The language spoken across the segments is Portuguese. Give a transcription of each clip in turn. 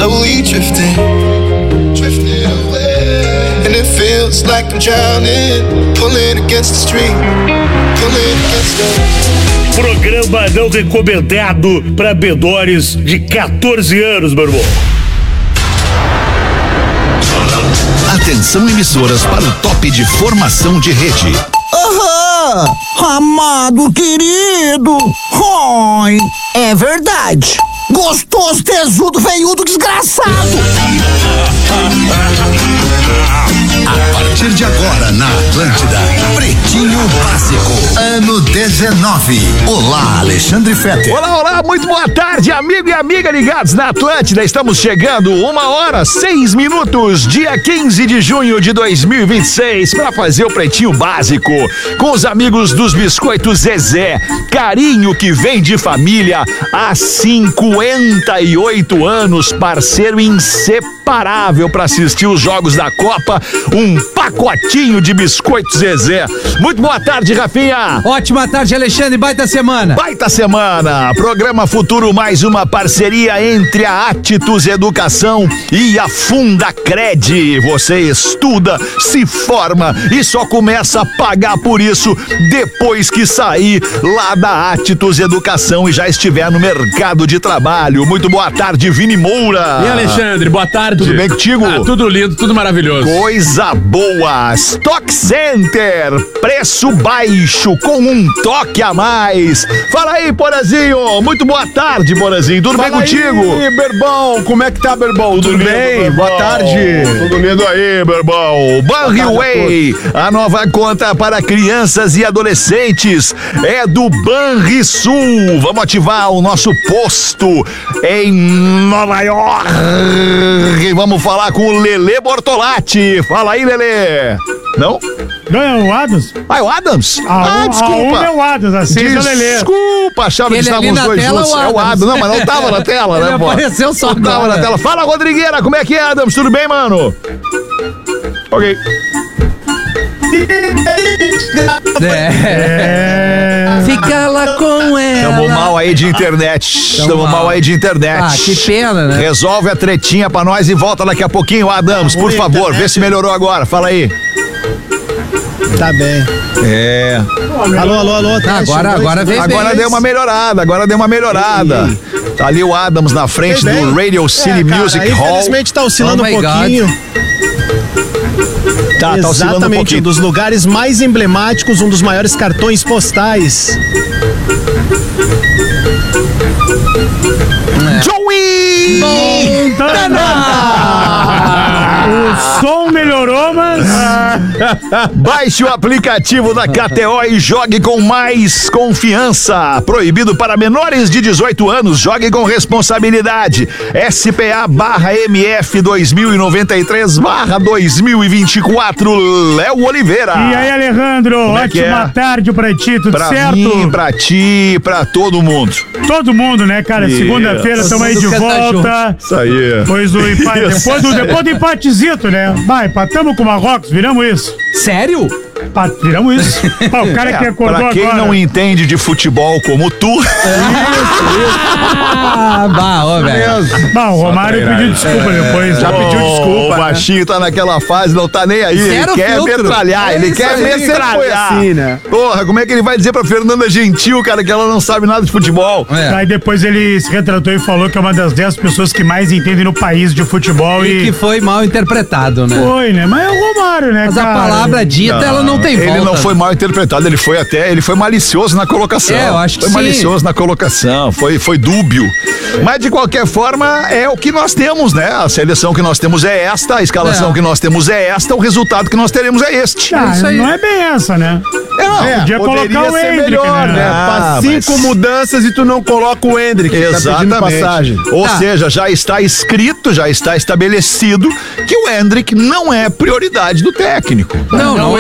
slowly drifting away. And it feels like I'm drowning, pulling against the stream, pulling against the... Programa não recomendado para menores de 14 anos, meu irmão. Atenção, emissoras, para o top de formação de rede. Aham! Amado querido! Oi! É verdade! Gostoso, tesudo, veiudo, desgraçado! A partir de agora, na Atlântida, Pretinho Básico, ano 19. Olá, Alexandre Fetter. Olá, muito boa tarde, amigo e amiga ligados na Atlântida. Estamos chegando 1h06, dia 15 de junho de 2026, para fazer o Pretinho Básico com os amigos dos Biscoitos Zezé. Carinho que vem de família há 58 anos, parceiro inseparável para assistir os jogos da Copa. Um pacotinho de Biscoitos Zezé. Muito boa tarde, Rafinha. Ótima tarde, Alexandre. Baita semana. Baita semana. Programa Futuro, mais uma parceria entre a Attus Educação e a Fundacred. Você estuda, se forma e só começa a pagar por isso depois que sair lá da Attus Educação e já estiver no mercado de trabalho. Muito boa tarde, Vini Moura. E Alexandre, boa tarde. Tudo bem contigo? Tudo lindo, tudo maravilhoso. Coisa boa. Stock Center, preço baixo com um toque a mais. Fala aí, Porazinho. Muito boa tarde, Porazinho. Tudo bem contigo? E aí, Berbão, como é que tá, Berbão? Tudo bem? Boa tarde. Tudo lindo aí, Berbão. Banriway, a nova conta para crianças e adolescentes é do Banrisul. Vamos ativar o nosso posto em Nova York. Vamos falar com o Lelê Bortolatti. Fala aí, Lelê. Não? Não, é o Adams. Ah, é o Adams? Desculpa. É o Adams, assim é o Lelê. Desculpa, achava que estavam os dois juntos. É o Adams. Não, mas não tava na tela, né, pô? Apareceu só não tava na tela. Fala, Rodrigueira, como é que é, Adams? Tudo bem, mano? Ok. Fica lá com ela. Tamo mal aí de internet. Tamo mal aí de internet. Ah, que pena, né? Resolve a tretinha pra nós e volta daqui a pouquinho, Adams, por favor. Vê se melhorou agora. Fala aí. Tá bem. Alô. Agora veio. Agora deu uma melhorada. Tá ali o Adams na frente do Radio City Music Hall. Infelizmente tá oscilando um pouquinho. Tá oscilando um Exatamente, pouquinho. um dos lugares mais emblemáticos, um dos maiores cartões postais. Joey! O som melhorou, mas... Baixe o aplicativo da KTO e jogue com mais confiança. Proibido para menores de 18 anos. Jogue com responsabilidade. SPA/MF 2093/2024. Léo Oliveira. E aí, Alejandro? Ótima tarde pra ti, tudo pra certo? Mim, pra ti, pra todo mundo. Todo mundo, né, cara? Segunda-feira estamos aí de volta. Isso aí. Depois do empate, depois do empatezito, né? Vai, empatamos com o Marrocos, viramos isso. Sério? Viramos isso. O cara que acordou pra quem agora. não entende de futebol como tu. Velho. O Romário pediu desculpa depois. Já pediu desculpa. O baixinho tá naquela fase, não tá nem aí. Zero ele quer filtro. metralhar, ele quer metralhar. Assim, né? Porra, como é que ele vai dizer pra Fernanda Gentil, cara, que ela não sabe nada de futebol? Aí depois ele se retratou e falou que é uma das 10 pessoas que mais entendem no país de futebol. E que foi mal interpretado, né? Foi, né? Mas é o Romário, né, Mas cara? a palavra dita, ela não tem volta. Ele não foi mal interpretado, ele foi malicioso na colocação. Eu acho que foi sim. malicioso na colocação, foi dúbio. Mas de qualquer forma, é o que nós temos, né? A seleção que nós temos é esta, a escalação que nós temos é esta, o resultado que nós teremos é este. Não é bem essa, né? Podia colocar o Hendrick, melhor, né? Faz 5 mudanças e tu não coloca o Hendrick. Exatamente. Tá pedindo passagem. Ou seja, já está escrito, já está estabelecido que o Hendrick não é prioridade do técnico. Não é erro, né?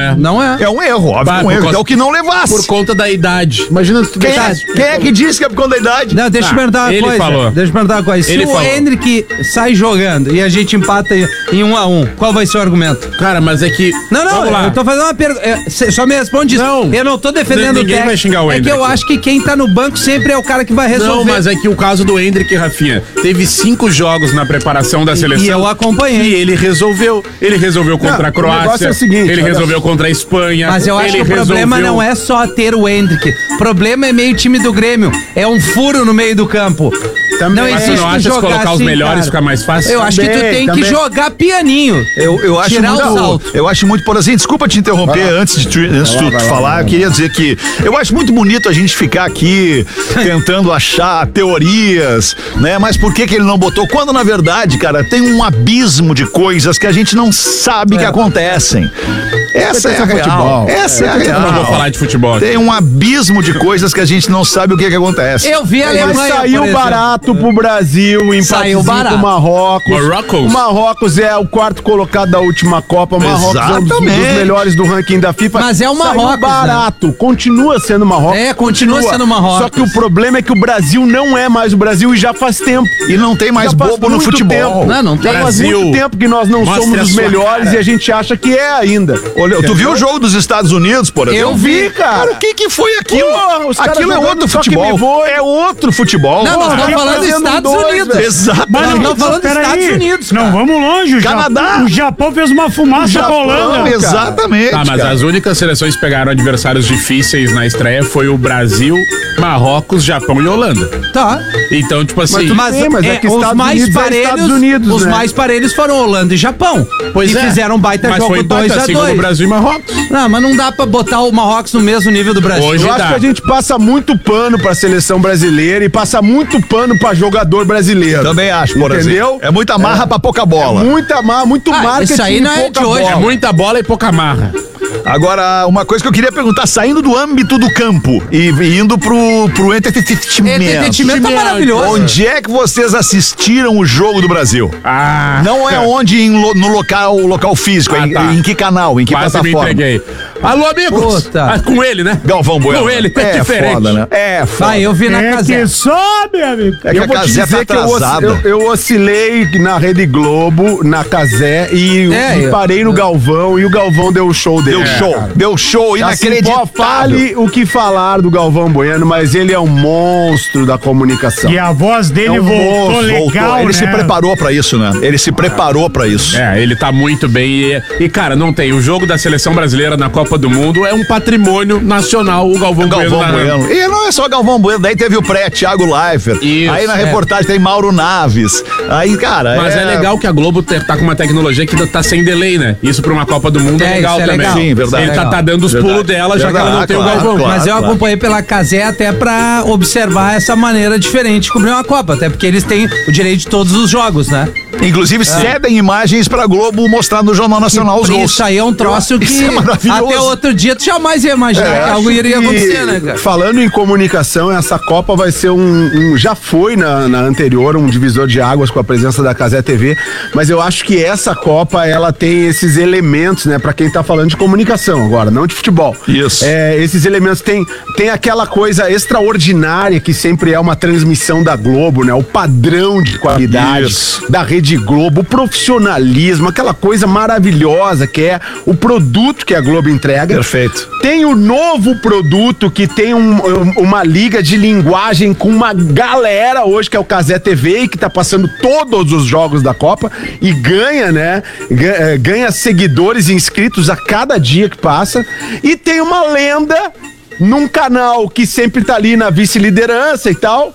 Não é. É um erro, óbvio, Vai, um erro. por É o que não levasse. Por conta da idade. Imagina tu Quem é que disse que é por conta da idade? Não, deixa eu perguntar uma ele coisa. falou. Deixa eu perguntar uma coisa. Se Ele o falou. Hendrick sai jogando e a gente empata em 1-1, qual vai ser o argumento? Cara, mas é que... Não, Vamos lá. eu tô fazendo uma pergunta. Só me responde isso. Não. Eu não tô defendendo o Ninguém técnico. vai xingar o É que Hendrick. eu acho que quem tá no banco sempre é o cara que vai resolver. Não, mas é que o caso do Hendrick, Rafinha, teve 5 jogos na preparação da seleção. E eu acompanhei. E ele resolveu. Ele resolveu contra a o Croácia. negócio é o seguinte, ele olha resolveu contra a Espanha. Mas eu acho que o problema não é só ter o Hendrick. O problema é meio time do Grêmio. É um furo no meio do campo. Também. Não Mas existe você não acha que jogar colocar os assim, melhores cara. fica mais fácil? Eu acho que tu Também, tem também. que jogar pianinho. Eu acho Tirar o muito, salto. eu acho muito, por assim, desculpa te interromper antes de tu falar, eu queria dizer que eu acho muito bonito a gente ficar aqui tentando achar teorias, né? Mas por que ele não botou? Quando na verdade, cara, tem um abismo de coisas que a gente não sabe que acontecem. Essa é a real. futebol. Essa é a Eu não vou real. falar de futebol aqui. Tem um abismo de coisas que a gente não sabe o que acontece. Eu vi a Alemanha, Mas por saiu exemplo. barato pro Brasil, Saiu empatezinho barato. com o Marrocos. Marrocos? O Marrocos é o quarto colocado da última Copa. O Marrocos é um dos Exatamente. melhores do ranking da FIFA. Mas é o Marrocos, Saiu barato. Continua sendo Marrocos. É, continua sendo Marrocos. Só que o problema é que o Brasil não é mais o Brasil e já faz tempo. E não tem mais Já faz bobo no muito futebol. tempo. Não tem. Já faz Brasil, muito tempo que nós não mostre somos a os sua melhores cara. e a gente acha que é ainda. Olha, tu viu o jogo dos Estados Unidos, por exemplo? Eu vi, cara. O que foi aquilo? Porra, os caras Aquilo é jogando outro só que me futebol. voa. É outro futebol. Não, nós Porra, estamos falando dos fazendo Estados dois, Unidos. velho. Exatamente. Mas não falando dos peraí. Estados Unidos, Não, cara. vamos longe. O Canadá. O Japão fez uma fumaça com a Holanda. Exatamente. Tá, mas cara. as únicas seleções que pegaram adversários difíceis na estreia foi o Brasil, Marrocos, Japão e Holanda. Tá. Então, tipo assim... mas é que os Estados mais Unidos é parelhos, Estados Unidos, os né? mais parelhos foram Holanda e Japão. Pois e é. fizeram um baita Mas jogo foi empate, assim como 2-2. Brasil e Marrocos. Não, mas não dá pra botar o Marrocos no mesmo nível do Brasil. Hoje Eu acho dá. que a gente passa muito pano pra seleção brasileira e passa muito pano pra jogador brasileiro. Também acho, por Entendeu? exemplo. É muita marra pra pouca bola. Muito marketing isso aí e não é pouca de hoje. É bola. muita bola e pouca marra. Agora, uma coisa que eu queria perguntar, saindo do âmbito do campo e indo pro entretenimento. Entretenimento tá maravilhoso. Onde é que vocês assistiram o jogo do Brasil? Ah, Não é onde no local físico, Ah, tá. em que canal, em que quase me plataforma? entreguei. Alô, amigos! Puta. Ah, com ele, né? Galvão Bueno. Com ele, é diferente. Foda, né? É foda. Vai, eu vi na É casa. que sobe, amigo. É que Eu a vou te Casé tá dizer que atrasada. eu oscilei na Rede Globo, na Casé e parei no Galvão e o Galvão deu o show dele. Deu show Assim, inacreditável. pô, fale o que falar do Galvão Bueno, mas ele é um monstro da comunicação. E a voz dele É um voltou monstro, legal, Ele né? se preparou pra isso, né? Ele se preparou pra isso. É, ele tá muito bem. Cara, não tem. O jogo da seleção brasileira na Copa do Mundo é um patrimônio nacional, o Galvão Bueno. Galvão Bueno. E não é só Galvão Bueno, daí teve o Thiago Leifert. Isso, Aí na é. reportagem tem Mauro Naves. Aí, cara. Mas é legal que a Globo tá com uma tecnologia que tá sem delay, né? Isso pra uma Copa do Mundo é É, legal isso é também. legal. Sim, verdade. Ele Legal. tá dando os pulos dela, já que ela não tem o Claro, Galvão. claro. Mas eu acompanhei pela Casé até pra observar essa maneira diferente de cobrir uma Copa. Até porque eles têm o direito de todos os jogos, né? Inclusive, cedem imagens pra Globo mostrar no Jornal Nacional os gols. Isso aí é um troço que Isso é maravilhoso. até outro dia tu jamais ia imaginar que algo iria acho que, acontecer, né, cara? Falando em comunicação, essa Copa vai ser já foi na anterior um divisor de águas com a presença da Casé TV, mas eu acho que essa Copa ela tem esses elementos, né, pra quem tá falando de comunicação agora, não de futebol. Isso. Esses elementos tem aquela coisa extraordinária que sempre é uma transmissão da Globo, né, o padrão de qualidade Isso. da Rede Globo, o profissionalismo, aquela coisa maravilhosa que é o produto que a Globo entrega. Perfeito. Tem o novo produto que tem uma liga de linguagem com uma galera hoje, que é o Casé TV, que tá passando todos os jogos da Copa e ganha, né? Ganha seguidores e inscritos a cada dia que passa. E tem uma lenda num canal que sempre tá ali na vice-liderança e tal,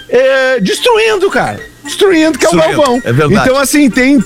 destruindo, cara. Destruindo, que é o Galvão. É verdade. Então, assim,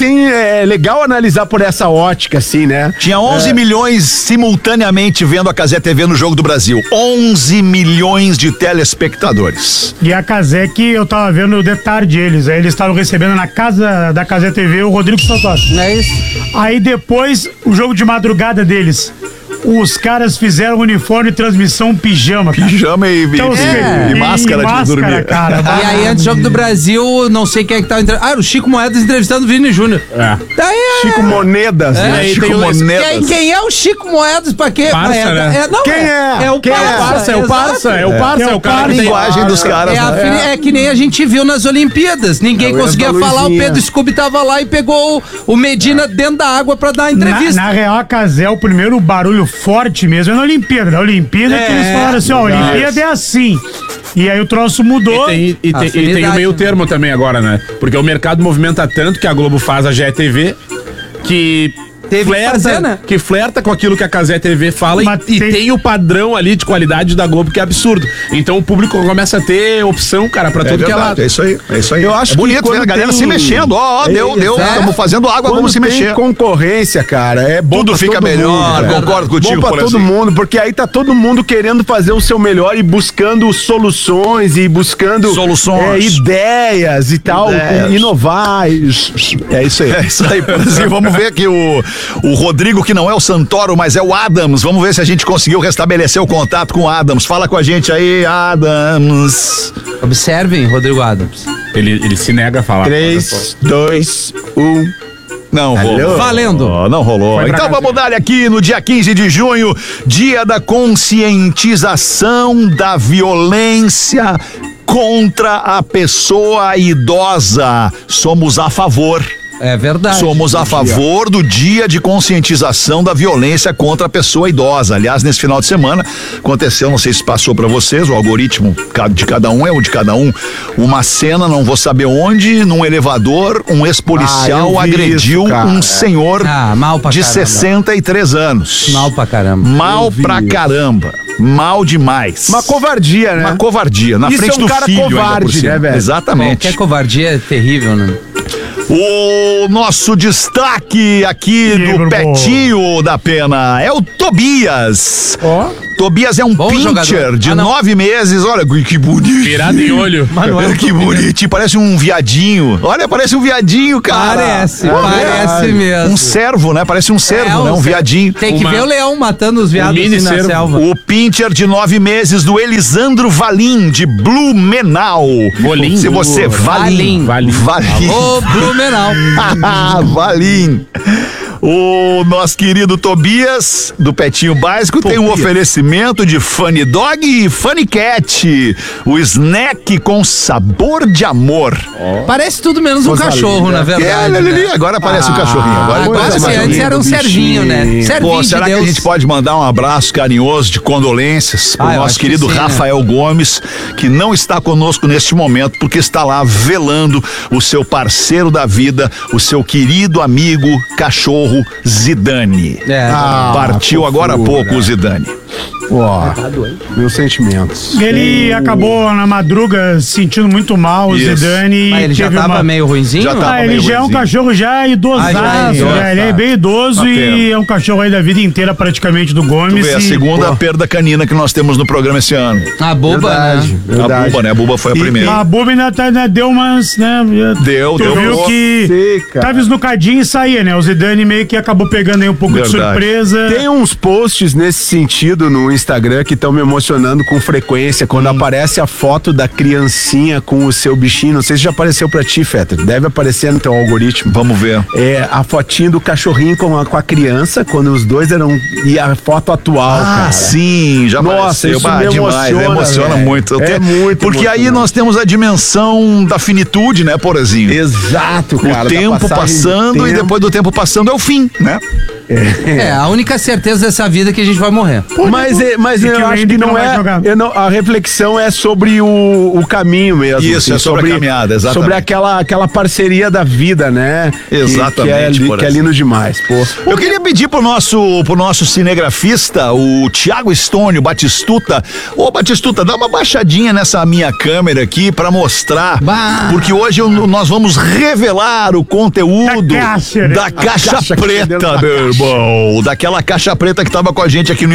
é legal analisar por essa ótica, assim, né? Tinha 11 milhões simultaneamente vendo a Casé TV no Jogo do Brasil. 11 milhões de telespectadores. E a Casé que eu tava vendo de tarde eles. Aí eles estavam recebendo na casa da Casé TV o Rodrigo Santoro. Não é isso? Aí depois, o jogo de madrugada deles. os caras fizeram uniforme de transmissão pijama, cara. Pijama e máscara de dormir. Cara, E aí, antes do Jogo do Brasil, não sei quem é que tava entrevistando. Era o Chico Moedas entrevistando o Vini Júnior. Chico Monedas, né? Chico Monedas. Quem é o Chico Moedas? Pra quê? Parça, né? Não, Quem é? É o Quem é? Parça. É o Parça, É o cara A que tem... linguagem dos caras, É que nem a gente viu nas Olimpíadas. Ninguém conseguia falar, o Pedro Scooby tava lá e pegou o Medina dentro da água pra dar a entrevista. Na real, a Casé, o primeiro barulho forte mesmo é na Olimpíada. Na Olimpíada que eles falaram assim, ó, a Olimpíada é assim. E aí o troço mudou. E tem o meio termo também agora, né? Porque o mercado movimenta tanto que a Globo faz a GETV que... flerta com aquilo que a Casé TV fala e tem o padrão ali de qualidade da Globo que é absurdo. Então o público começa a ter opção, cara, pra tudo que é lado. É isso aí. Eu acho que bonito ver a galera se mexendo. Deu. Estamos fazendo água, vamos se mexer. Concorrência, cara, é bom. Tudo fica melhor, mundo, concordo contigo. Bom pra todo mundo, porque aí tá todo mundo querendo fazer o seu melhor e buscando soluções e buscando ideias e tal, inovar. É isso aí. Vamos ver aqui o Rodrigo, que não é o Santoro, mas é o Adams. Vamos ver se a gente conseguiu restabelecer o contato com o Adams. Fala com a gente aí, Adams. Observem, Rodrigo Adams. Ele se nega a falar. 3, 2, 1. Não rolou. Valendo. Não rolou. Então vamos dar aqui no dia 15 de junho, dia da conscientização da violência contra a pessoa idosa. Somos a favor. É verdade. Somos a favor do dia de conscientização da violência contra a pessoa idosa. Aliás, nesse final de semana aconteceu, não sei se passou pra vocês, o algoritmo de cada um é o de cada um, uma cena, não vou saber onde, num elevador, um ex-policial agrediu um senhor de 63 anos. Mal pra caramba. Mal pra caramba. Mal demais. Uma covardia, né? Uma covardia. Na Isso frente é um do cara filho, covarde, né, velho? Exatamente. Qualquer covardia é terrível, né? O nosso destaque aqui do Petinho da Pena é o Tobias. Tobias é um pincher de 9 meses. Olha que bonito. Virado em olho. Que bonitinho. Parece um viadinho. Olha, parece um viadinho, cara. Parece mesmo. Um cervo, né? Parece um cervo, né? Um viadinho. Tem que ver o leão matando os viados assim na selva. O pincher de 9 meses do Elisandro Valim, de Blumenau. Se você... Valim. Ô, Blumenau. Valim. O nosso querido Tobias, do Petinho Básico, tem um oferecimento de Funny Dog e Funny Cat. O snack com sabor de amor. Parece tudo menos um cachorro, na verdade. Agora parece um cachorrinho. Agora sim, antes era um Serginho, né? Serginho de será Deus. que a gente pode mandar um abraço carinhoso de condolências pro nosso querido Rafael Gomes, que não está conosco neste momento, porque está lá velando o seu parceiro da vida, o seu querido amigo cachorro Zidane. Partiu agora há pouco o Zidane. Meus sentimentos. Ele acabou na madruga se sentindo muito mal, o Zidane. Mas ele já tava meio ruinzinho? Ele já é um cachorro já idosaço, ele é bem idoso e é um cachorro aí da vida inteira praticamente do Gomes. É a segunda perda canina que nós temos no programa esse ano. A Buba, A Buba, né? A Buba foi a primeira. A Buba ainda deu umas, né? Deu. Viu que tava esnucadinho e saía, né? O Zidane meio que acabou pegando aí um pouco de surpresa. Tem uns posts nesse sentido no Instagram que estão me emocionando com frequência, quando aparece a foto da criancinha com o seu bichinho. Não sei se já apareceu pra ti, Fetter. Deve aparecer no teu algoritmo. Vamos ver. É a fotinho do cachorrinho com a criança, quando os dois eram... E a foto atual, cara. Sim, já Nossa, apareceu. isso me Emociona muito. Muito porque aí nós temos a dimensão da finitude, né, Porazinho? Exato, cara. O tempo passando e depois do tempo passando é o fim, né? A única certeza dessa vida é que a gente vai morrer. Mas eu acho que não é. A reflexão é sobre o caminho mesmo. Isso, é sobre a caminhada, exatamente. Sobre aquela parceria da vida, né? Exatamente. Que é lindo demais. Eu queria pedir pro nosso cinegrafista, o Thiago Stônio Batistuta. Ô, Batistuta, dá uma baixadinha nessa minha câmera aqui pra mostrar. Porque hoje nós vamos revelar o conteúdo da caixa preta, meu irmão. Daquela caixa preta que tava com a gente aqui no estúdio.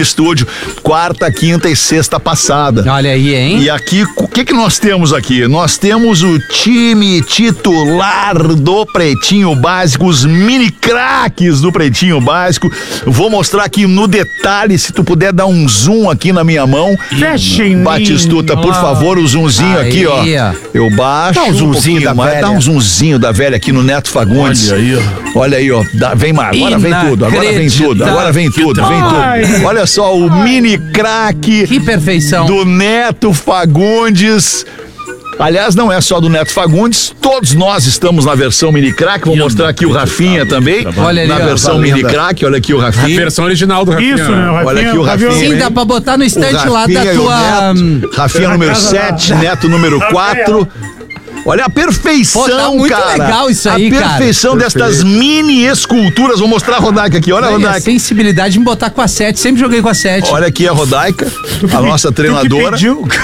quarta, quinta e sexta passada. Olha aí, hein? E aqui, o que nós temos aqui? Nós temos o time titular do Pretinho Básico, os mini craques do Pretinho Básico. Vou mostrar aqui no detalhe, se tu puder dar um zoom aqui na minha mão. Fecha em mim. Batistuta, por favor, o zoomzinho Aí, aqui, ó. Eu baixo. Dá um zoomzinho da velha. Dá um zoomzinho da velha aqui no Neto Fagundes. Olha aí, ó. Vem mais, agora vem tudo, agora vem tudo, agora vem tudo, vem tudo. Olha só, o mini craque. Que perfeição. Do Neto Fagundes. Aliás, não é só do Neto Fagundes, todos nós estamos na versão mini crack. Vou mostrar aqui o Rafinha também. Olha ali, na versão mini crack, olha aqui o Rafinha. A versão original do Rafinha. Isso, né? O Rafinha, Olha aqui o Rafinha. Sim, dá pra botar no estante lá da tua... Rafinha número 7, Neto número 4. Olha a perfeição, Pô, tá muito cara. legal isso aí, a perfeição cara. destas mini esculturas. Vou mostrar a Rodaica aqui. Olha a Rodaica. Sensibilidade em botar com a 7. Sempre joguei com a 7. Olha aqui a Rodaica, a nossa treinadora.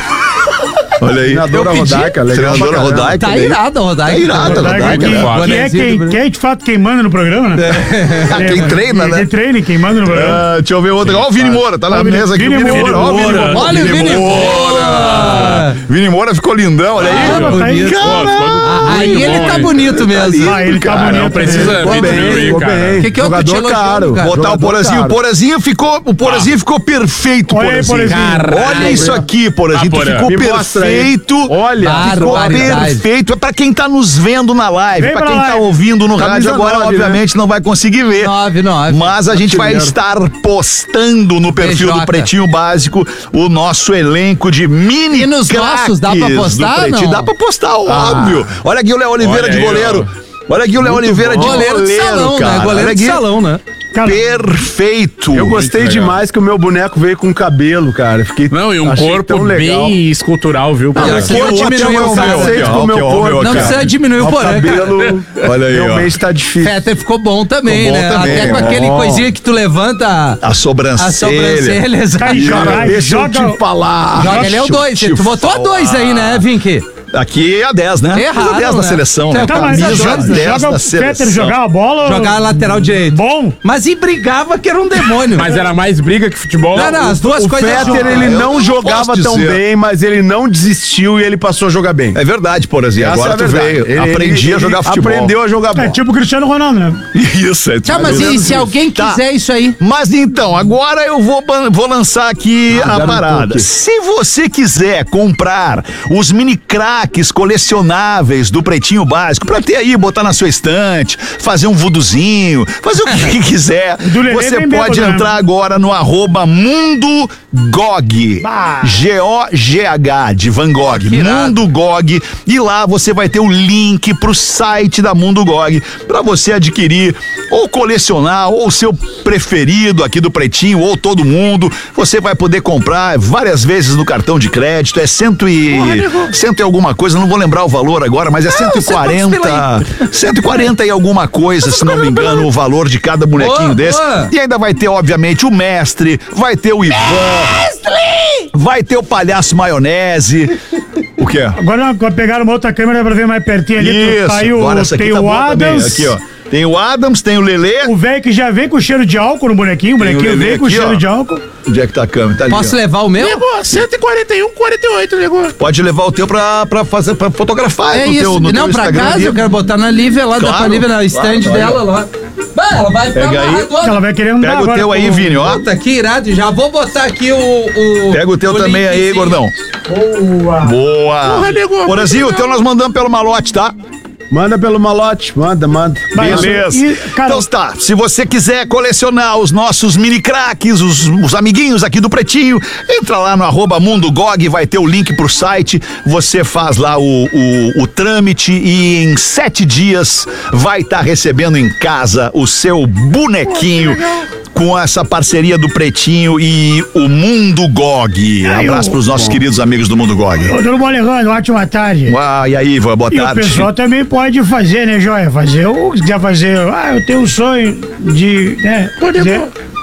Olha aí. Treinadora Rodaica, legal. Treinadora Rodaica. Tá irada a Rodaica. Tá irada a Rodaica. Quem é de fato quem manda no programa, né? Quem treina, né? Quem treina, quem manda no programa. Deixa eu ver outra. Olha o Vini Moura, tá na mesa aqui. Vini Moura. Olha o Vini Moura. Vini Moura ficou lindão, olha aí. Aí ele tá bonito mesmo. Ah, ele tá bonito. Não precisa Ficou bem. Que eu tô te Jogador elogiando, caro. cara. Botar o Porazinho. O Porazinho ficou perfeito, Olha aí, Porazinho. Porazinho. Olha isso aqui, Porazinho. Tu ficou Me mostra aí. perfeito. Olha, Ficou Barbaridade. perfeito. É pra quem tá nos vendo na live. Vem Pra pra quem tá live. ouvindo no Camisa rádio agora, 9, obviamente, não vai conseguir ver. 9. Mas a gente vai estar postando no perfil Beijoca. do Pretinho Básico o nosso elenco de mini E nos nossos, dá pra craques do postar, Pretinho. não? Dá pra postar, óbvio. Olha aqui o Léo Oliveira Olha de aí, goleiro. Olha aqui o Léo Oliveira de Goleiro de salão, cara. né? Goleiro Olha de aqui. salão, né? Perfeito. Eu gostei demais que o meu boneco veio com cabelo, cara. Fiquei, Não, e um achei corpo tão legal. bem escultural, viu? Não, Porã? você Aqui não o outro diminuiu é o o cara. meu. Aceito com o meu corpo. Não precisa diminuir o O porém. cabelo Olha aí, ó. realmente tá difícil. Fetter ficou bom também, Ficou bom né? também, Até com aquele coisinha que tu levanta A sobrancelha. a sobrancelha. exato. Cara, deixa eu joga- te falar. Joga ele é o 2. Tu botou a 2 aí, né, Vink? Aqui é a 10, né? Errado, A 10 da né? seleção, né? Tá, mas Camisa joga 10 da o Peter seleção. jogar a bola. Jogar a lateral direito. Bom. Mas e brigava que era um demônio. Mas era mais briga que futebol. Não, as duas O coisas Fetter, juntas. ele Eu não não jogava posso tão dizer. bem, mas ele não desistiu e ele passou a jogar bem. É verdade, Porazinho. Essa Agora é a tu verdade. veio. Aprendi a jogar futebol. Aprendeu a jogar É bola. tipo o Cristiano Ronaldo, né? Isso, é Tá, mas e se alguém Tá. quiser isso aí? Mas então, agora eu vou lançar aqui a deram um parada. toque. Se você quiser comprar os mini craques colecionáveis do Pretinho Básico, pra ter aí, botar na sua estante, fazer um vuduzinho, fazer o que quiser, Do Lelê você vem pode bêbado, né? entrar agora no @MundoGog. Bah. G-O-G-H, de Van Gogh. Mundo Gog. E lá você vai ter o link pro site da Mundo Gog pra você adquirir ou colecionar, ou o seu preferido aqui do Pretinho, ou todo mundo. Você vai poder comprar várias vezes no cartão de crédito. É cento e alguma coisa, não vou lembrar o valor agora, mas é 140 e alguma coisa, se não me engano, o valor de cada bonequinho Boa, desse. boa. E ainda vai ter, obviamente, o mestre, vai ter o Ivan, vai ter o palhaço maionese. O quê? Agora pegaram uma outra câmera pra ver mais pertinho ali. Isso, Tá aí agora essa aqui tem tá o boa também. Adams. Aqui, ó. Tem o Adams, tem o Lelê. O velho que já vem com cheiro de álcool no bonequinho. O bonequinho Lelê vem com aqui, cheiro ó. de álcool. Onde é que tá a câmera? Tá ali, Posso ó. levar o meu? 141,48, negócio. Pode levar o teu pra fotografar É no isso. teu, no Não, teu pra Instagram casa, ali. eu quero botar na Lívia lá, dá Claro, pra Lívia na stand claro, dela lá. Bah, ela vai ficar Pega aí. amarradona. Ela vai querendo dar Pega o agora teu com- aí, Vini, ó. Puta, que irado. Já vou botar aqui o Pega o teu também aí, linkzinho. gordão. Boa. Boa. Porazinho, o teu nós mandamos pelo malote, tá? Manda pelo malote, manda. Mas, Beleza. e, cara, Então tá, se você quiser colecionar os nossos mini craques, os amiguinhos aqui do Pretinho, entra lá no @MundoGog, vai ter o link pro site, você faz lá o trâmite e em 7 dias vai estar recebendo em casa o seu bonequinho com essa parceria do Pretinho e o Mundo Gog. Abraço pros nossos queridos amigos do Mundo Gog. Ô, Dona Bolegando, ótima tarde. E aí, Ivan, boa E o tarde. pessoal também pode fazer, né, Joia? Se quiser fazer, eu tenho um sonho de, né,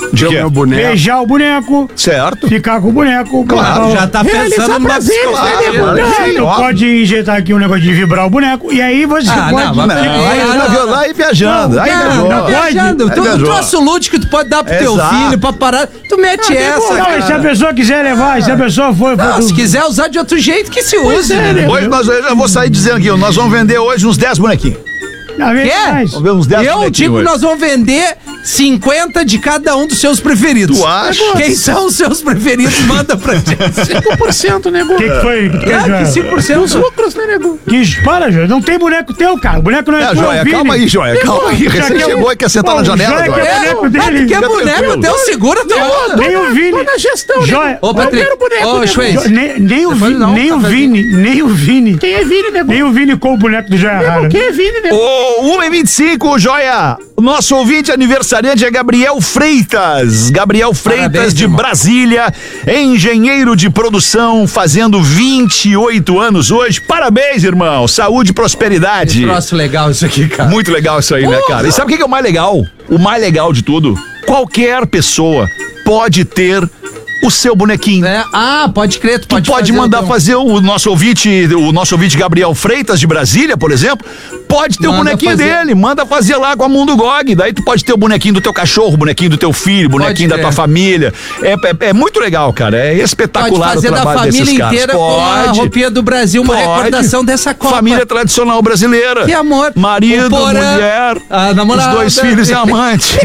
De quê? Beijar o boneco. Certo. Ficar com o boneco. Claro. Já tá pensando numa psicologia. Tu pode injetar aqui um negócio de vibrar o boneco e aí você pode... Não, lá e viajando. Aí Não, viajando. Tu um troço lúdico que tu pode dar pro teu filho pra parar. Tu mete essa, Não, cara. se a pessoa quiser levar, se a pessoa for... Se quiser usar de outro jeito, que se use. Hoje eu já vou sair dizendo aqui, nós vamos vender hoje uns 10 bonequinhos. Quê? Vamos ver uns 10 Eu digo que nós vamos vender 50 de cada um dos seus preferidos. Tu acha? Quem são os seus preferidos? Manda pra gente. 5%, nego. O que foi? Que 5% Os lucros, né, nego? Para, Joia. Não tem boneco teu, cara. O boneco não é teu. Joia, calma aí, Joia. Calma aí. Recém chegou e quer sentar na janela Joia, agora. que é boneco dele. Que é boneco teu, segura teu. Nem o Vini. Tô na gestão, Joia. Ô, Patrick. Ô, Schweiz. Nem o Vini. Quem é Vini, nego? Nem o Vini com o boneco do Joia Rara. Quem é Vini, nego? Ô, 1h25, Joia. O nosso ouvinte aniversariante é Gabriel Freitas. Gabriel Freitas, Parabéns, de irmão. Brasília, engenheiro de produção, fazendo 28 anos hoje. Parabéns, irmão. Saúde e prosperidade. Troço legal isso aqui, cara. Muito legal isso aí, né, cara? E sabe o que é o mais legal? O mais legal de tudo? Qualquer pessoa pode ter o seu bonequinho. Pode crer, tu Pode fazer mandar teu- fazer o nosso ouvinte Gabriel Freitas de Brasília, por exemplo, pode ter o Manda bonequinho fazer. dele, manda fazer lá com a Mundo Gog, daí tu pode ter o bonequinho do teu cachorro, bonequinho do teu filho, bonequinho da crer. tua família, é muito legal, cara, é Pode espetacular fazer o da trabalho família desses caras. inteira com a roupinha do Brasil, uma Pode. recordação dessa Copa. Família tradicional brasileira. Que amor. Marido, O Porã, mulher, a namorada. os 2 filhos e amante.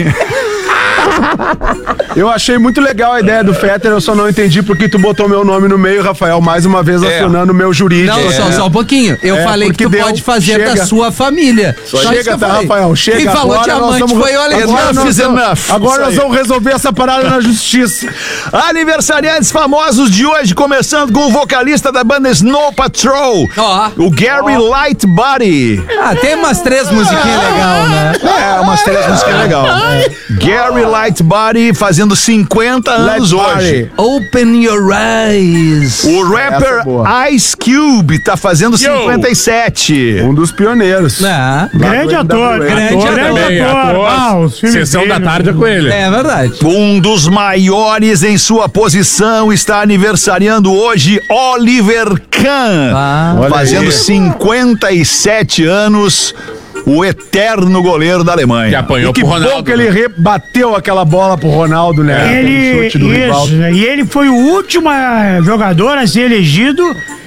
Eu achei muito legal a ideia do Fetter, eu só não entendi porque tu botou meu nome no meio, Rafael, mais uma vez acionando o meu jurídico. Não, só um pouquinho. Eu falei que tu pode fazer da sua família. Chega, tá, Rafael? Chega. Quem falou de amante foi o Alexandre. Agora nós vamos resolver essa parada na justiça. Aniversariantes famosos de hoje, começando com o vocalista da banda Snow Patrol, o Gary Lightbody. Tem umas 3 musiquinhas legais, né? Umas 3 musiquinhas legais. Gary Lightbody fazendo 50 anos hoje. Open your eyes. O rapper Ice Cube tá fazendo 57. Um dos pioneiros. Grande ator. Grande ator. Os filmes Sessão da dele, tarde é com ele. É verdade. Um dos maiores em sua posição está aniversariando hoje Oliver Kahn, fazendo 57 anos. O eterno goleiro da Alemanha. Que apanhou Que pro Ronaldo. bom que ele rebateu aquela bola pro Ronaldo, né? Ele, chute do Rivaldo. e ele foi o último jogador a ser elegido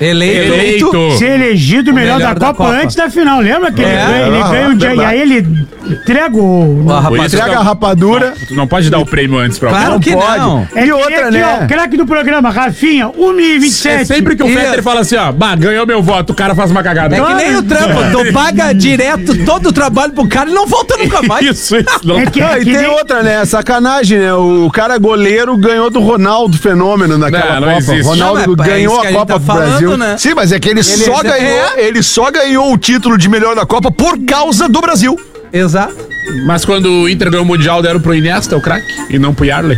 ser elegido o melhor da Copa antes da final. Lembra que ele ganha um dia e aí ele entrega Entrega a rapadura. Tu não pode dar o prêmio antes pra Claro que não. E outra, né? O craque do programa, Rafinha, 1h27. É sempre que o Fetter fala assim, ganhou meu voto, o cara faz uma cagada. É que nem o trampo, tu paga direto todo o trabalho pro cara e não volta nunca mais. Isso. Não. E tem outra, né? Sacanagem, né? O cara goleiro ganhou do Ronaldo Fenômeno naquela Não Copa. existe. Ronaldo ganhou a Copa do Brasil. Né? Sim, mas é que ele só ganhou o título de melhor da Copa por causa do Brasil. Exato. Mas quando o Inter ganhou o Mundial, deram pro Iniesta, o craque, e não pro Yarley.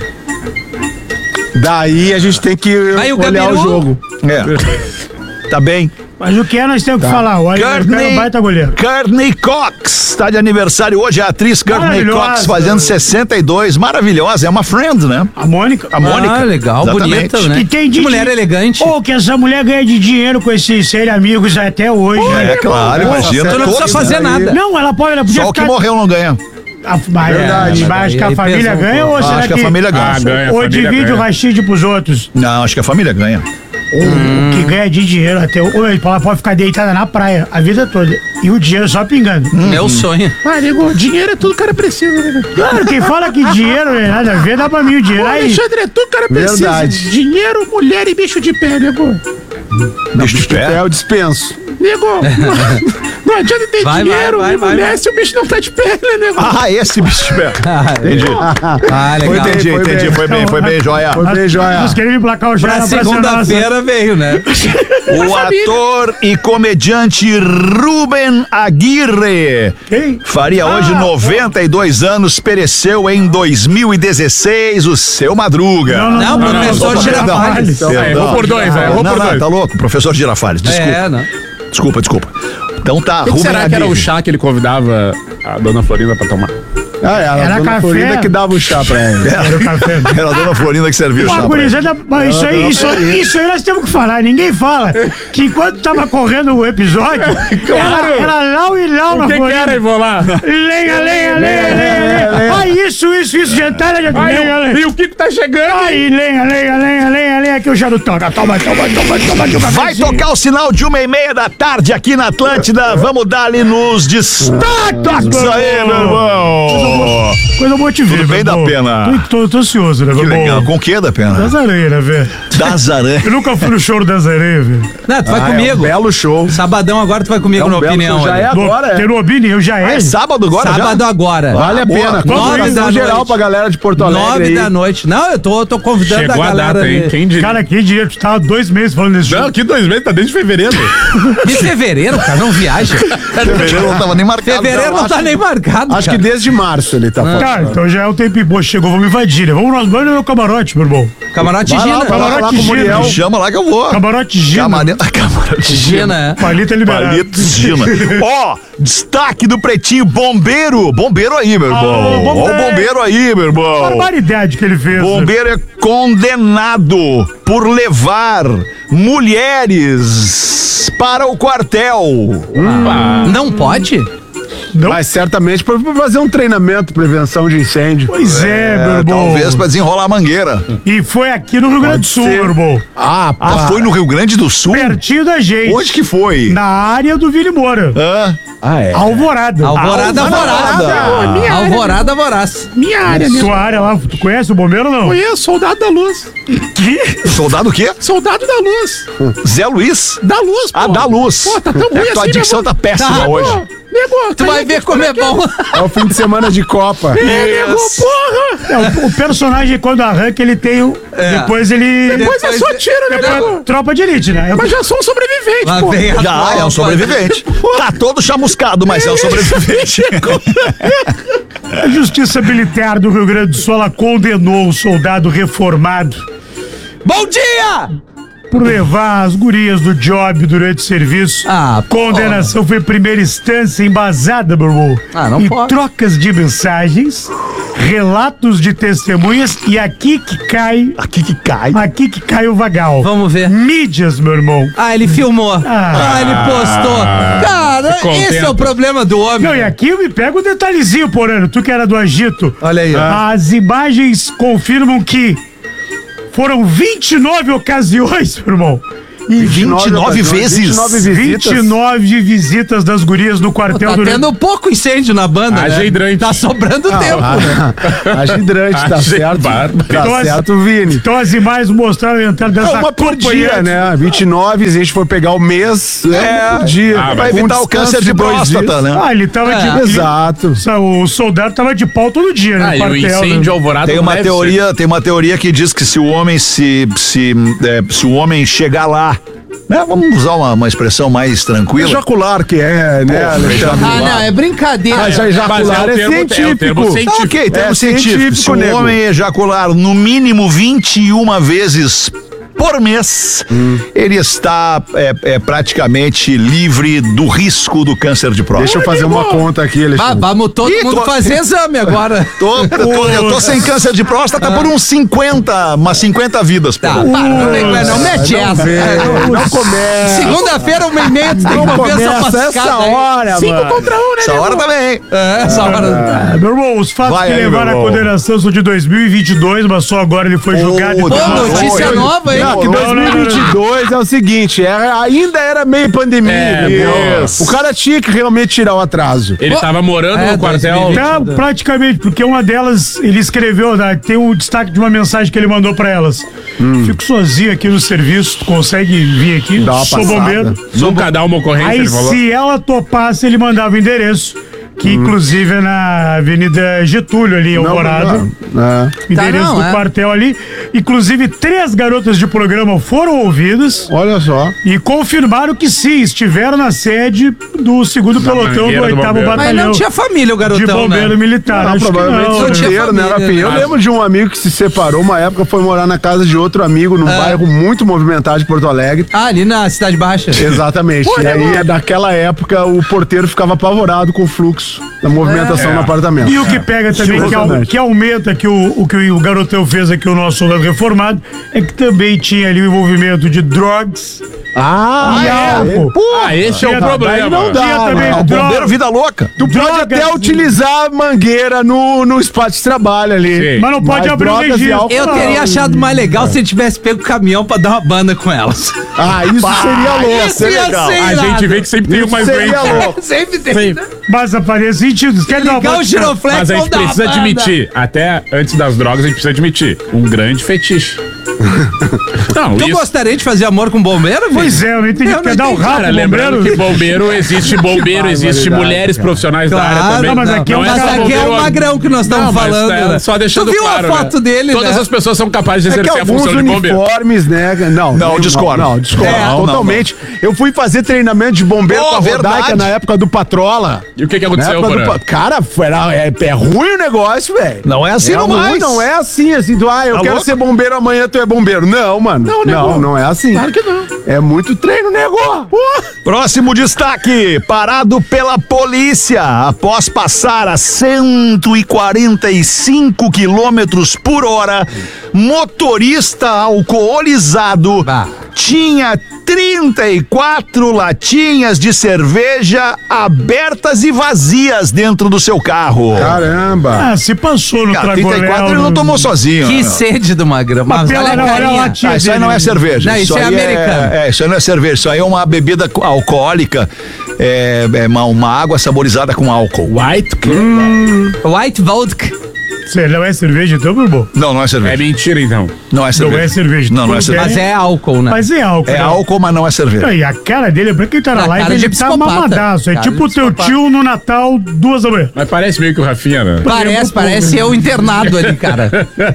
Daí a gente tem que olhar o jogo. Tá bem. Mas o que nós temos que falar? O Oliver é um baita goleiro. Courtney Cox está de aniversário hoje, a atriz Courtney Cox fazendo 62, maravilhosa, é uma friend, né? A Mônica. Legal, exatamente. bonita, né? Que mulher elegante. Que essa mulher ganha de dinheiro com esses serem amigos até hoje. Claro, imagina. Tu não precisa fazer nada. Não, ela podia Só o que morreu não ganha. Verdade. Mas que a família ganha ou será acho que a família ganha. Ganha, ou divide o rachide pros outros? Não, acho que a família ganha. O que ganha de dinheiro até. Ela pode ficar deitada na praia a vida toda. E o dinheiro só pingando. É o sonho. Nego, dinheiro é tudo que o cara precisa, né? Claro, quem fala que dinheiro não é nada a ver, dá pra mim o dinheiro. Aí, Alexandre, é tudo que o cara precisa. Verdade. Dinheiro, mulher e bicho de pé, nego. Bicho de pé. Eu dispenso. Nego, não adianta ter dinheiro e mulher se o bicho não tá de pé, né, nego? Esse bicho de pé. Entendi. Legal. Entendi. Foi bem, joia. nós queremos emplacar o Pra segunda-feira veio, né? O ator e comediante Ruben Aguirre faria hoje 92 anos, pereceu em 2016, o seu Madruga. Não, professor Girafales. Errou por dois, errou por dois. Tá louco, professor Girafales, desculpa. Não. Desculpa. Então tá, O que Ruben será que era o Aguirre. chá que ele convidava a dona Florinda pra tomar? Era a dona Florinda que dava o chá pra ela. Era o café. Era a dona Florinda que serviu o chá. Isso aí nós temos que falar. Ninguém fala que enquanto tava correndo o episódio, era Lau e Lau na Florinda. O que era, Ivolá? Lenha. Ah, isso, jantar, lenha. E o Kiko tá chegando? Aí, lenha, aqui o charutão. Toma. Vai tocar o sinal de 1h30 da tarde aqui na Atlântida. Vamos dar ali nos destaques aí, meu irmão. Coisa boa te ver. Tudo bem da Pena? Tô ansioso, né, meu irmão? Que legal. Com o que da Pena? Das aranhas, né, velho? Das aranhas? Eu nunca fui no show das aranhas, velho. Não, tu vai comigo. É um belo show. Sabadão agora tu vai comigo na opinião. Já é agora, Tem no Opinião, já é. É sábado agora já? Sábado agora. Vale a pena. Convidação geral pra galera de Porto Alegre 9 da noite. Não, eu tô convidando Chegou a galera. Data, hein? Quem diria? Cara, que dinheiro. Tu tava 2 meses falando desse show. Não, que 2 meses? Tá desde fevereiro. De fevereiro, cara, não viaja. Fevereiro não tava nem marcado. Fevereiro não tá nem marcado. Acho que desde março ele tá falando. Tá, então já é o tempo. Pô, chegou, vamos invadir, né? Vamos no meu camarote, meu irmão. Camarote Gina. Camarote Gina. Me chama lá que eu vou. Camarote Gina. Camarote Gina, é. Palito liberado. Palito Gina. Ó, destaque do Pretinho, bombeiro. Bombeiro aí, meu irmão. Ó o bombeiro aí, meu irmão. Barbaridade que ele fez. Bombeiro é condenado por levar mulheres para o quartel. Não pode? Não. Mas certamente pra fazer um treinamento, prevenção de incêndio. Pois é, meu irmão. Talvez pra desenrolar a mangueira. E foi aqui no Rio Grande do Sul, meu irmão. Foi no Rio Grande do Sul? Pertinho da gente. Onde que foi? Na área do Vili Moura. É. Alvorada. Alvorada Voraz. Minha área, né? Sua área lá, tu conhece o bombeiro ou não? Conheço, Soldado da Luz. Que? Soldado o quê? Soldado da Luz. Zé Luiz? Da Luz, pô. Da Luz. Pô, tá tão ruim tua assim, dicção tá péssima hoje. Tu vai ver como é bom. É o fim de semana de Copa. O personagem, quando arranca, ele tem o... Depois ele... Depois é só tiro, né, nego? Tropa de elite, né? Mas já sou um sobrevivente, Lá pô. vem a Já é um sobrevivente. Tá todo chamuscado, mas é um sobrevivente. A Justiça Militar do Rio Grande do Sul, ela condenou o soldado reformado Bom dia! por levar as gurias do job durante o serviço. Condenação foi primeira instância embasada, meu irmão. Não e pode. Trocas de mensagens, relatos de testemunhas e aqui que cai o vagal. Vamos ver. Mídias, meu irmão. Ele filmou. Ele postou. Cara, esse é o problema do homem. Não, e aqui eu me pego um detalhezinho, Porano. Tu que era do Agito. Olha aí. As imagens confirmam que foram 29 ocasiões, meu irmão. E 29 vezes? 29 visitas das gurias no quartel. Tá tendo pouco incêndio na banda, né? Hidrante. Tá sobrando tempo, né? Haja hidrante, tá certo. Tá certo, Vini. Então as imagens mostraram entrar dessa uma por dia, né? 29, se a gente for pegar o mês, por dia. Vai evitar o câncer de próstata, né? Ele tava de... Exato. O soldado tava de pau todo dia, né? E o incêndio alvorada tem uma teoria que diz que se o homem se o homem chegar lá, né, vamos usar uma expressão mais tranquila. Ejacular que é, né, Alexandre? Não, é brincadeira. Já ejacular é científico. Ok, termo científico. Se o homem ejacular no mínimo 21 vezes por mês, ele está praticamente livre do risco do câncer de próstata. Deixa eu fazer uma conta aqui, Alexandre. Vamos todo mundo fazer exame agora. Eu tô sem câncer de próstata por umas 50 vidas. Não mete essa. Não começa. Segunda-feira, 1h30, tu tem que comer essa pascada. Essa hora, 5 contra 1, né, essa hora também. Essa hora. Meu irmão, os fatos que levaram a condenação são de 2022, mas só agora ele foi julgado. Notícia nova, hein? Que 2022 é o seguinte, ainda era meio pandemia. O cara tinha que realmente tirar o atraso. Ele tava morando no quartel. Praticamente, porque uma delas, ele escreveu, tem um destaque de uma mensagem que ele mandou pra elas. Fico sozinho aqui no serviço, tu consegue vir aqui? Dá uma Sou passada. bombeiro. Nunca dá uma ocorrência, Aí ele falou. se ela topasse, ele mandava o endereço. Que inclusive é na Avenida Getúlio, ali em Alvorada. Endereço do quartel ali. Inclusive, 3 garotas de programa foram ouvidas. Olha só. E confirmaram que sim, estiveram na sede do 2º pelotão do 8º Batalhão. Mas não tinha família o garotão, de bombeiro militar. Acho provavelmente que não, solteiro, né? Eu lembro de um amigo que se separou, uma época foi morar na casa de outro amigo num bairro muito movimentado de Porto Alegre. Ali na Cidade Baixa. Exatamente. E aí, naquela época, o porteiro ficava apavorado com o fluxo fluxo da movimentação no apartamento. E o que pega também, que aumenta que o garotão fez aqui, o nosso soldado reformado, é que também tinha ali o envolvimento de drogas. Esse é o problema. Não dá, tinha também O bombeiro vida louca. Tu pode até utilizar a mangueira no espaço de trabalho ali. Sim. Mas não pode abrir o registro. Eu teria achado mais legal se ele tivesse pego o caminhão pra dar uma banda com elas. Isso seria louco. Isso ia legal. ser A irado. gente vê que sempre tem uma seria break. louco. Sempre tem. Mas faria sentido. Quer dar Ligar o giroflex Mas a gente ou dar uma precisa banda. admitir, até antes das drogas, a gente precisa admitir, um grande fetiche. Não, Tu gostaria de fazer amor com bombeiro, velho? Pois é, eu não entendi. Eu não Quer dar o entendi. rabo Cara, pro lembrando bombeiro? que bombeiro, existe mulheres profissionais da área também. Não, mas aqui é um Mas cara aqui é o bombeiro- magrão que nós estamos Não, mas falando. só deixando Tu viu claro, a foto né? dele, Todas né? as pessoas são capazes de É que exercer a alguns função de bombeiro. uniformes, né? Não, discordo. Não, discordo. Não, Totalmente. Eu fui fazer treinamento de bombeiro com a verdade. Rodaica na época do Patrola. E o que Na aconteceu, época Porã? Cara, é ruim o negócio, velho. Não é assim, não ruim, mais. não é assim, eu Tá quero louco? ser bombeiro amanhã, tu é bombeiro. Não, mano. Não é assim. Claro que não. É muito treino, nego. Próximo destaque, parado pela polícia após passar a 145 quilômetros por hora, motorista alcoolizado tinha 34 latinhas de cerveja abertas e vazias dentro do seu carro. Caramba. Se passou no Cara, Tragoléu. 34 ele não tomou sozinho. Que né? sede do Magrão. Mas Mas pela olha a olha a carinha. latinha Isso aí não é cerveja. Não, isso é aí americano. Isso aí não é cerveja. Isso aí é uma bebida alcoólica. É uma água saborizada com álcool. White vodka. Você não é cerveja então, meu irmão? Não é É cerveja. mentira, então. Não é cerveja. Não é cerveja. Não é cerveja. Mas é álcool, né? Mas é álcool. É né? álcool, mas não é cerveja. E a cara dele, pra quem tá na Na live, cara de ele tá psicopata. mamadaço. É Cara tipo o de teu psicopata. tio no Natal, 2 da manhã. Mas parece meio que o Rafinha, né? Parece eu internado ali, cara.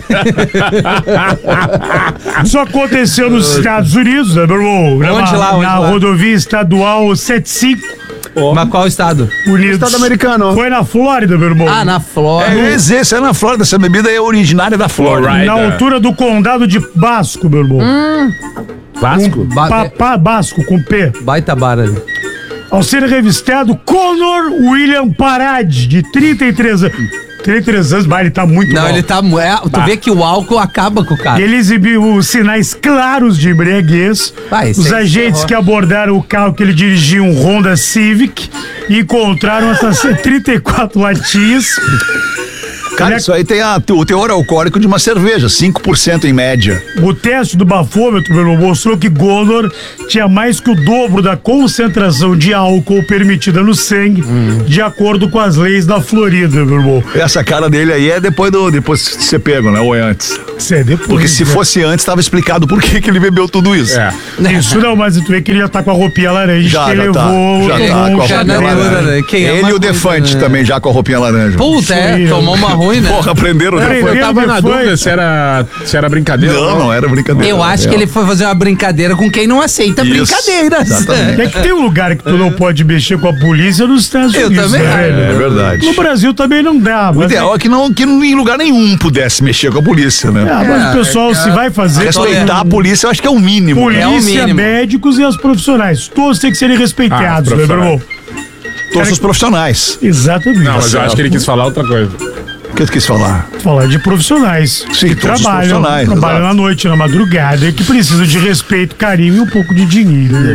Isso aconteceu nos Estados Unidos, né, meu irmão? Onde lá? Na rodovia estadual 75, Mas qual estado? Unidos. Estado americano. Foi na Flórida, meu irmão. Ah, na Flórida. Esse é na Flórida. Essa bebida é originária da Flórida. Florida. Na altura do condado de Basco, meu irmão. Vasco? Basco, com P. Baita bar ali. Ao ser revistado, Conor William Parade, de 33 anos. 33 anos, ele tá muito Não, mal. ele tá. Tu vê que o álcool acaba com o cara. Ele exibiu sinais claros de embriaguez. Isso Os aí agentes ferrou. que abordaram o carro que ele dirigia, um Honda Civic, encontraram essas 34 latinhas. Cara, isso aí tem o teor alcoólico de uma cerveja, 5% em média. O teste do bafômetro, meu irmão, mostrou que Conor tinha mais que o dobro da concentração de álcool permitida no sangue, de acordo com as leis da Florida, meu irmão. Essa cara dele aí é depois de ser pego, né? Ou é antes? Isso é depois. Porque se né? fosse antes, estava explicado por que ele bebeu tudo isso. É. Isso não, mas tu vê que ele já tá com a roupinha laranja, Já, que ele já tá. levou, Já tomou tá um com a chá roupinha de laranja. laranja. né? Quem é Ele uma e o coisa, Defante né? também, já com a roupinha laranja. Puta, aí, tomou uma ruim, né? Porra, aprenderam Peraí, depois. Eu tava na Defante. dúvida se era brincadeira. Não era brincadeira. Eu acho que ele foi fazer uma brincadeira com quem não aceita Isso, brincadeiras. exatamente. É que tem um lugar que tu não pode mexer com a polícia nos Estados Eu Unidos. também né, acho. velho? É verdade. No Brasil também não dá. O Mas, ideal é que em lugar nenhum pudesse mexer com a polícia, né? mas o pessoal, se vai fazer. Respeitar a polícia, eu acho que é o mínimo. Polícia, É o mínimo. médicos e os profissionais. Todos têm que serem respeitados, Ah, né, os meu irmão? Todos os profissionais. Exatamente. Não, mas eu acho que ele quis falar outra coisa. O que tu quis falar? Falar de profissionais. Sim, que todos os trabalham profissionais, na noite, na madrugada, e que precisam de respeito, carinho e um pouco de dinheiro. Né?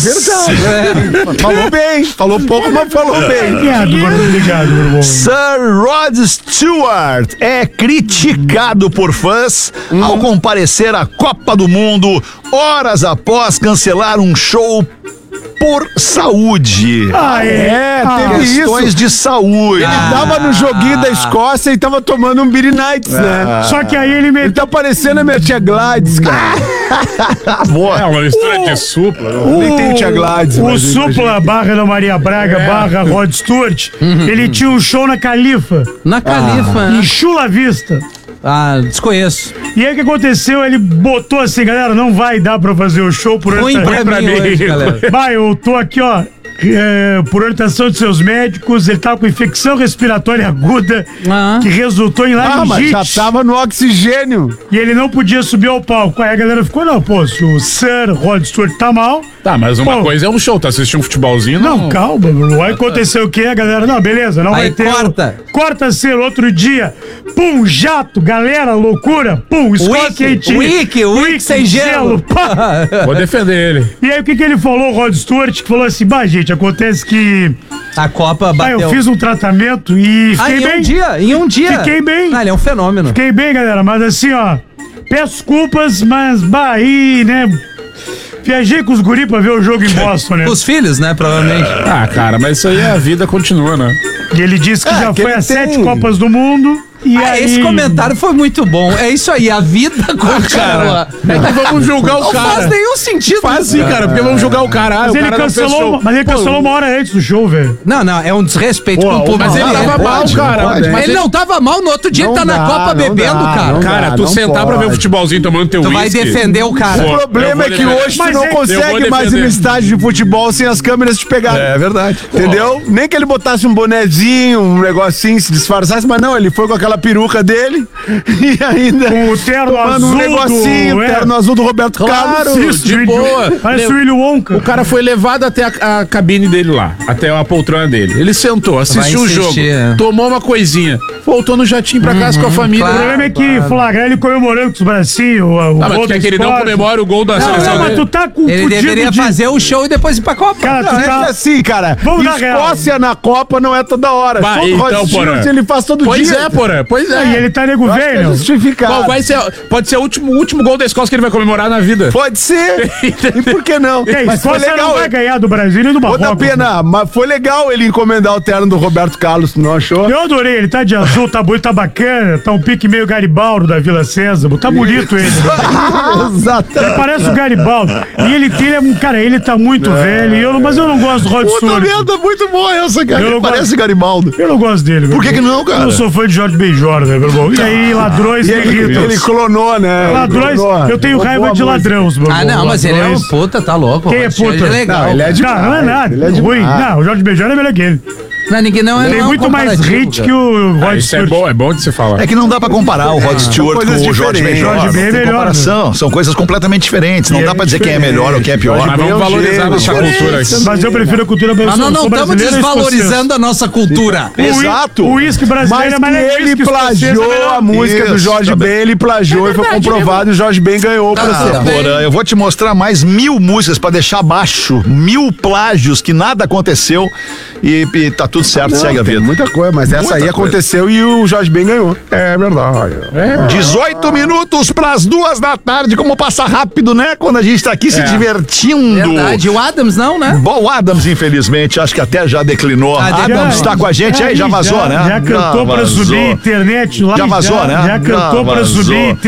É verdade. Falou bem. Falou pouco, mas falou bem. Obrigado, meu irmão. Sir Rod Stewart é criticado por fãs ao comparecer à Copa do Mundo horas após cancelar um show por saúde. Teve isso. Questões de saúde. Ele tava no joguinho da Escócia e tava tomando um Beer Nights, né? Só que aí ele Ele meteu. tá parecendo a minha tia Gladys, cara. Boa. É uma mistura de supla. Nem tem tia Gladys. O mas Supla barra da Maria Braga barra Rod Stewart, ele tinha um show na Califa, Na Califa. em Chula Vista. Desconheço. E aí o que aconteceu? Ele botou assim, galera, não vai dar pra fazer o show por Ruim pra mim hoje, galera. Vai, eu tô aqui, ó. por orientação de seus médicos, ele tava com infecção respiratória aguda, que resultou em laringite. Mas já tava no oxigênio. E ele não podia subir ao palco. Aí a galera ficou, não, pô, se o Sir Rod Stewart tá mal... Tá, mas uma coisa é um show, tá assistindo um futebolzinho, não, calma, Bruno. Aí aconteceu o quê? A galera, não, beleza, não aí vai ter... corta. Corta ser outro dia. Pum, jato, galera, loucura. Pum, escola quentinha. Wiki sem gelo. Pá. Vou defender ele. E aí o que ele falou, o Rod Stewart, que falou assim, gente, acontece que... A Copa bateu. Eu fiz um tratamento e fiquei bem. Em um dia. Fiquei bem. Ele é um fenômeno. Fiquei bem, galera, mas assim, peço desculpas, mas aí, né... Viajei com os guri pra ver o jogo em Boston, né? Os filhos, né, provavelmente. Cara, mas isso aí a vida continua, né? E ele disse que já foi a 7 Copas do Mundo. E aí... Esse comentário foi muito bom. É isso aí, a vida continua. É que vamos julgar o cara. Não faz nenhum sentido. Faz sim, cara, porque vamos julgar o cara. Mas ele cancelou uma hora antes do show, velho. Não, é um desrespeito com o público. Mas ele tava mal, cara. Ele não tava mal, no outro dia ele tá na Copa bebendo, cara. Cara, tu sentar pra ver um futebolzinho tomando teu whisky... Tu vai defender o cara. O problema é que hoje tu não consegue mais ir no estádio de futebol sem as câmeras te pegarem. É verdade. Entendeu? Nem que ele botasse um bonezinho, um negocinho, se disfarçasse, mas não, ele foi com aquela peruca dele e ainda com o terno azul um negocinho, terno azul do Roberto Carlos. Isso, de boa. Parece o Willy Wonka. O cara foi levado até a cabine dele lá, até a poltrona dele. Ele sentou, assistiu o jogo, tomou uma coisinha, voltou no jatinho pra casa com a família. Claro, o problema é que flagra ele comemorando com os bracinhos. Mas quer que ele não comemore o gol da seleção? Não, mas tu tá com ele deveria fazer o show e depois ir pra Copa. Cara, tu tá assim, cara. Escócia na Copa não é toda hora. Então, Porã, ele faz todo dia. Pois é, Porã, pois é. E ele tá nego velho. Justificado. Pode ser o último gol da Escócia que ele vai comemorar na vida. Pode ser. E por que não? Mas foi legal. Não vai ganhar do Brasil e do Marrocos. Outra pena, mas foi legal ele encomendar o terno do Roberto Carlos, não achou? Eu adorei, ele tá de azul, tá bonito, tá bacana, tá um pique meio Garibaldo da Vila Sésamo, tá bonito ele. Exato. Ele parece o Garibaldo. E ele é um cara, ele tá muito velho, mas eu não gosto do Rod Stewart. Tá muito boa essa, cara. Ele parece Garibaldo. Eu não gosto dele. Por que não, cara? Eu sou fã de Jorge Benjor, né, meu irmão? E aí, ladrões me irritam. Ele clonou, né? Ladrões, eu tenho raiva de ladrões, meu irmão. Não, mas ele é um puta, tá louco. Quem é puta? Ele é legal. Ele é demais. Não é nada. Ele é ruim. Não, o Jorge Benjor é melhor que ele. Tem muito mais hit que o Rod Stewart. É bom de você falar. É que não dá pra comparar o Rod Stewart com o Jorge Benjor. Jorge Ben é melhor. Comparação, são coisas completamente diferentes. Não dá pra dizer quem é melhor ou quem é pior. Mas vamos valorizar a nossa cultura aqui. Mas eu prefiro a cultura brasileira. Não estamos desvalorizando a nossa cultura. Exato. O uísque brasileiro é mais legal. Ele plagiou a música do Jorge Ben, ele plagiou e foi comprovado e o Jorge Ben ganhou pra ser. Porã, eu vou te mostrar mais 1000 músicas pra deixar abaixo, 1000 plágios que nada aconteceu e tá tudo certo, segue a vida. Muita coisa, mas essa aí aconteceu e o Jorge Ben ganhou. É verdade. 18 minutos pras 2 da tarde, como passa rápido, né? Quando a gente tá aqui se divertindo. Verdade, o Adams não, né? Bom, o Adams, infelizmente, acho que até já declinou. Adams tá com a gente aí, já vazou, né? Já cantou pra subir internet lá. Já vazou, né? Já cantou pra subir internet.